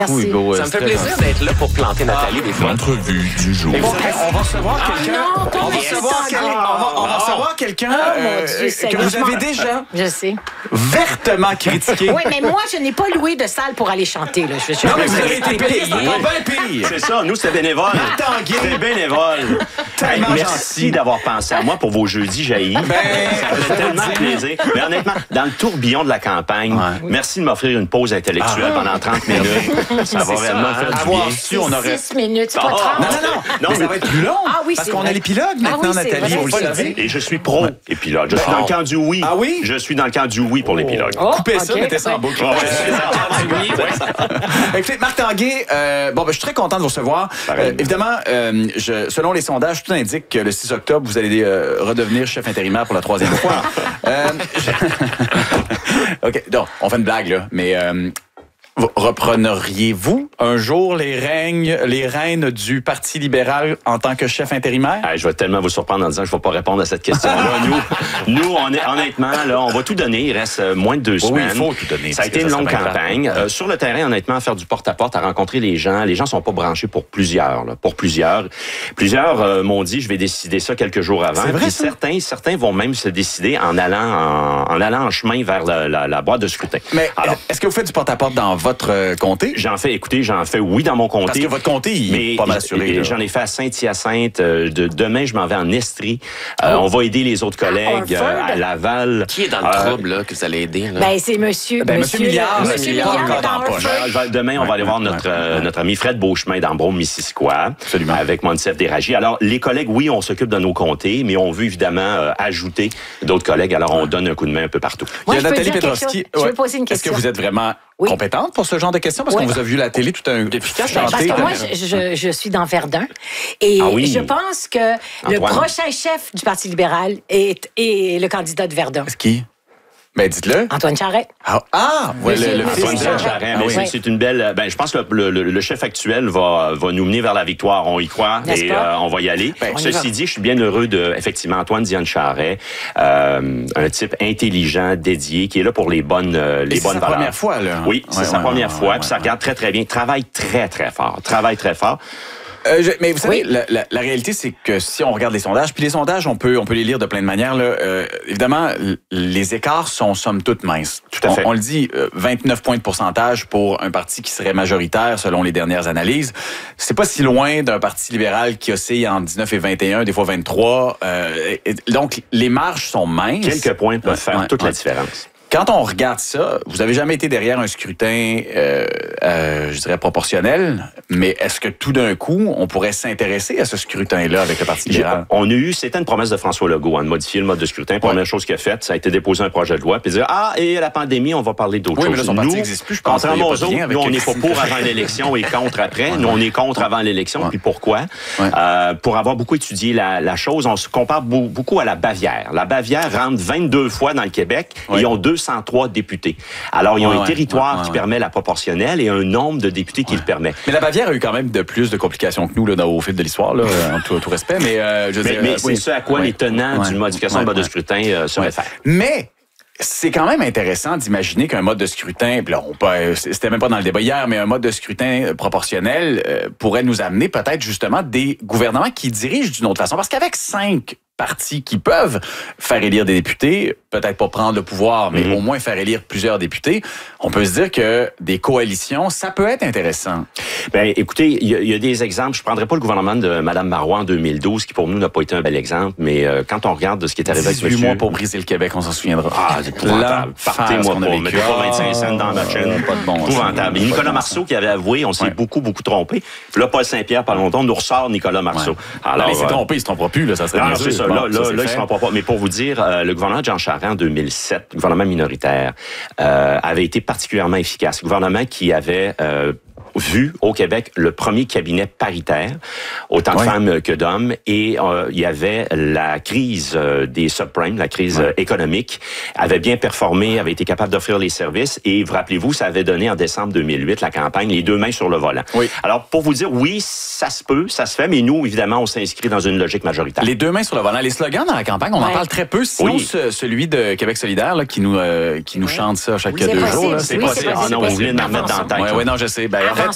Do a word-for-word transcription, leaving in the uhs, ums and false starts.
Merci. Hugo, ça me fait plaisir d'être là pour planter Nathalie ah, des fois. L'entrevue du jour. Bon, on va recevoir quelqu'un. Ah non, on va recevoir quelqu'un. On va, on va recevoir quelqu'un oh, euh, Dieu, que vous avez déjà je sais. vertement critiqué. Oui, mais moi, je n'ai pas loué de salle pour aller chanter. Là. Je, je, non, mais vous avez été payé. C'est pas bien pire. C'est ça, nous, c'était bénévole. C'était bénévole. Hey, merci d'avoir pensé à moi pour vos jeudis jaillis. Ben, ça fait tellement plaisir. Mais honnêtement, dans le tourbillon de la campagne, ouais. merci de m'offrir une pause intellectuelle ah. pendant trente minutes. Ça va vraiment faire du bien. Su, on aurait... six minutes, c'est pas trente. Non, non, non. non mais ça va être plus long. Ah, oui, parce qu'on a l'épilogue maintenant, ah, oui, Nathalie. Vous le savez. Et je suis pro-épilogue. Je suis dans le camp du oui. Ah oui? Je suis dans le camp du oui pour l'épilogue. Oh, Coupez okay, ça, mettez ça en boucle. Oh, Écoutez, Marc Tanguay, euh, bon, ben, je suis très content de vous recevoir. Euh, évidemment, euh, je, selon les sondages, tout indique que le six octobre, vous allez euh, redevenir chef intérimaire pour la troisième fois. euh, je... OK, donc, on fait une blague, là, mais... Euh, repreneriez-vous un jour les règnes, les rênes du Parti libéral en tant que chef intérimaire? Ah, je vais tellement vous surprendre en disant que je ne vais pas répondre à cette question-là. nous, nous on est, honnêtement, là, on va tout donner. Il reste moins de deux oui, semaines. Oui, il faut tout donner. Ça a été une longue campagne. Euh, sur le terrain, honnêtement, faire du porte-à-porte, à rencontrer les gens. Les gens sont pas branchés pour plusieurs. Là, pour plusieurs. Plusieurs euh, m'ont dit, je vais décider ça quelques jours avant. C'est vrai, Puis certains, certains vont même se décider en allant en, en allant en chemin vers la, la, la boîte de scrutin. Mais alors, est-ce que vous faites du porte-à-porte dans votre comté? J'en fais, écoutez, j'en fais, oui, dans mon comté. Parce que votre comté, il mais est pas mal assuré. J'en ai fait à Saint-Hyacinthe. Euh, de, demain, je m'en vais en Estrie. Euh, oh. On va aider les autres collègues euh, à Laval. Qui est dans le euh, trouble, là, que vous allez aider? Là? Ben, c'est monsieur... Ben, monsieur Milliard. Monsieur Milliard. Demain, on va aller voir notre, euh, notre ami Fred Beauchemin d'Ambron-Missisquoi. Absolument. Avec Moncef Déragi. Alors, les collègues, oui, on s'occupe de nos comtés, mais on veut évidemment euh, ajouter d'autres collègues. Alors, on donne un coup de main un peu partout. Moi, il y a je Nathalie Petrovski. Je veux poser une question. Est-ce que vous êtes vraiment... Oui. compétente pour ce genre de questions? Parce oui. qu'on vous a vu à la télé tout un... Depuis quand ben, Parce que moi, je, je, je suis dans Verdun. Et ah oui. je pense que Antoine. le prochain chef du Parti libéral est, est le candidat de Verdun. Est-ce qui? Ben, dites-le. Antoine Charest. Ah, ah ouais, le, le Antoine Charest. Ah, oui. c'est, c'est une belle... Ben, je pense que le, le, le chef actuel va, va nous mener vers la victoire. On y croit N'est-ce et euh, on va y aller. Ben, Ceci y dit, je suis bien heureux de, effectivement, Antoine Diane Charest, euh, un type intelligent, dédié, qui est là pour les bonnes, euh, les et bonnes c'est valeurs. C'est sa première fois, là. Oui, c'est ouais, sa ouais, première ouais, fois. Ouais, puis ça ouais. regarde très, très bien. Travaille très, très fort. Travaille très fort. Euh, je, mais vous savez, oui. la, la, la réalité, c'est que si on regarde les sondages, puis les sondages, on peut, on peut les lire de plein de manières. Là, euh, évidemment, les écarts sont somme toute minces. Tout à fait. On, on le dit, euh, vingt-neuf points de pourcentage pour un parti qui serait majoritaire selon les dernières analyses. C'est pas si loin d'un parti libéral qui oscille entre dix-neuf et vingt et un, des fois vingt-trois. Euh, et, donc, les marges sont minces. Quelques points peuvent faire ouais, toute ouais. la différence. Quand on regarde ça, vous n'avez jamais été derrière un scrutin, euh, euh, je dirais, proportionnel, mais est-ce que tout d'un coup, on pourrait s'intéresser à ce scrutin-là avec le Parti libéral? On a eu, c'était une promesse de François Legault, hein, de modifier le mode de scrutin. Première ouais. chose qu'il a faite, ça a été déposer un projet de loi, puis dire, ah, et la pandémie, on va parler d'autres oui, choses. Mais là, son parti n'existe plus, je pense. Contrairement aux autres, nous, on n'est pas pour avant l'élection et contre après. Ouais. Nous, on est contre avant l'élection, ouais. puis pourquoi? Ouais. Euh, pour avoir beaucoup étudié la, la chose, on se compare beaucoup à la Bavière. La Bavière rentre vingt-deux fois dans le Québec ouais. et ils ont deux cent trois députés. Alors, ils ont ouais, un territoire ouais, ouais, qui ouais. permet la proportionnelle et un nombre de députés qui ouais. le permet. Mais la Bavière a eu quand même de plus de complications que nous là, au fil de l'histoire, là, en tout, tout respect. Mais, euh, je mais, dire, mais euh, c'est oui. ce à quoi ouais. les tenants ouais. d'une modification ouais. de mode de scrutin euh, se ouais. réfèrent. Mais... c'est quand même intéressant d'imaginer qu'un mode de scrutin, puis là, on peut, c'était même pas dans le débat hier, mais un mode de scrutin proportionnel euh, pourrait nous amener peut-être justement des gouvernements qui dirigent d'une autre façon. Parce qu'avec cinq partis qui peuvent faire élire des députés, peut-être pas prendre le pouvoir, mais mm-hmm. au moins faire élire plusieurs députés, on peut se dire que des coalitions, ça peut être intéressant. Ben, écoutez, il y, y a des exemples. Je prendrai pas le gouvernement de Mme Marois en deux mille douze, qui pour nous n'a pas été un bel exemple, mais euh, quand on regarde de ce qui est arrivé avec dix-huit mois pour briser le Québec, on s'en souviendra. Ah, c'est épouvantable. Partez-moi pas, mettez pas vingt-cinq cents dans ma chaîne. Pas de bon. Épouvantable. Et Nicolas Marceau qui avait avoué, on s'est ouais. beaucoup, beaucoup trompé. Puis là, Paul Saint-Pierre, pas longtemps, nous ressort Nicolas Marceau. Ouais. Alors, mais il s'est trompé, il se trompera plus, là, ça serait non, bien c'est ça. Bon, là, là, ça, là il se trompera pas. Mais pour vous dire, euh, le gouvernement de Jean Charest en deux mille sept, le gouvernement minoritaire, euh, avait été particulièrement efficace. Le gouvernement qui avait euh, vu au Québec le premier cabinet paritaire, autant de ouais. femmes que d'hommes, et euh, il y avait la crise euh, des subprimes, la crise ouais. euh, économique, avait bien performé, avait été capable d'offrir les services, et vous rappelez-vous, ça avait donné en décembre deux mille huit la campagne les deux mains sur le volant. Oui. Alors, pour vous dire, oui, ça se peut, ça se fait, mais nous, évidemment, on s'inscrit dans une logique majoritaire. Les deux mains sur le volant, les slogans dans la campagne, on ouais. en parle très peu, sinon oui. ce, celui de Québec solidaire là, qui nous euh, qui nous oui. chante ça chaque oui, deux jours. Là, c'est oui, possible. Ah non, on voulait en mettre dans la tête. Oui, oui, non, je sais. Ben,